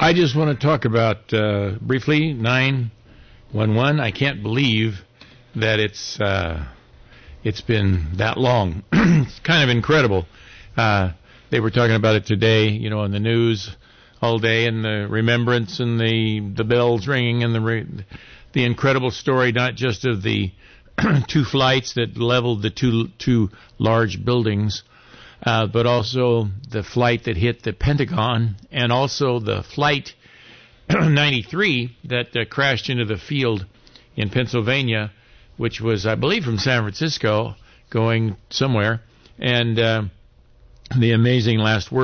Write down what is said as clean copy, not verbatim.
I just want to talk about briefly 911. I can't believe that it's been that long. It's kind of incredible. They were talking about it today, in the news all day, and the remembrance and the bells ringing and the incredible story, not just of the two flights that leveled the two large buildings, but also the flight that hit the Pentagon, and also the flight 93 that crashed into the field in Pennsylvania, which was, I believe, from San Francisco going somewhere. And the amazing last word